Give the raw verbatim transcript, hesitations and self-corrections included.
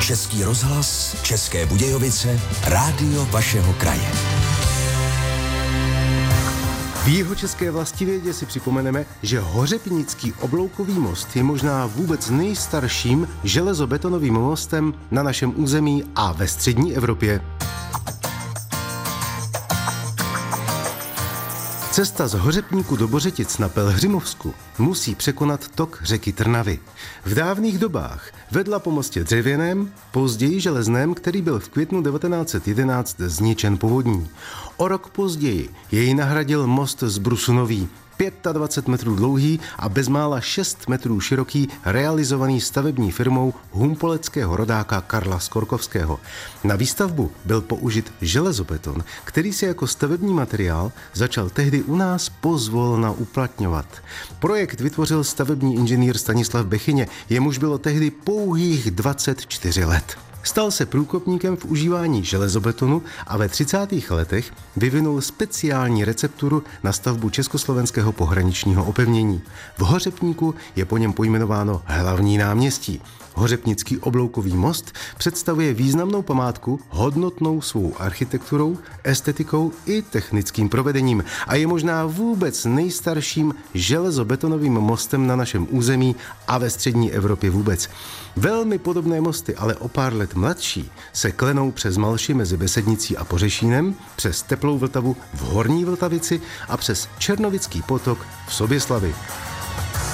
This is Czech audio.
Český rozhlas, České Budějovice, rádio vašeho kraje. V jihočeské vlastivědě si připomeneme, že Hořepnický obloukový most je možná vůbec nejstarším železobetonovým mostem na našem území a ve střední Evropě. Cesta z Hořepníku do Bořetic na Pelhřimovsku musí překonat tok řeky Trnavy. V dávných dobách vedla po mostě dřevěném, později železném, který byl v květnu devatenáct set jedenáct zničen povodní. O rok později jej nahradil most z brusu nový, dvacet pět metrů dlouhý a bezmála šest metrů široký, realizovaný stavební firmou humpoleckého rodáka Karla Skorkovského. Na výstavbu byl použit železobeton, který se jako stavební materiál začal tehdy u nás pozvolna uplatňovat. Projekt vytvořil stavební inženýr Stanislav Bechyně, jemuž bylo tehdy pouhých dvacet čtyři let. Stal se průkopníkem v užívání železobetonu a ve třicátých letech vyvinul speciální recepturu na stavbu československého pohraničního opevnění. V Hořepníku je po něm pojmenováno hlavní náměstí. Hořepnický obloukový most představuje významnou památku, hodnotnou svou architekturou, estetikou i technickým provedením a je možná vůbec nejstarším železobetonovým mostem na našem území a ve střední Evropě vůbec. Velmi podobné mosty, ale o pár let mladší, se klenou přes Malši mezi Besednicí a Pořešínem, přes Teplou Vltavu v Horní Vltavici a přes Černovický potok v Soběslavi.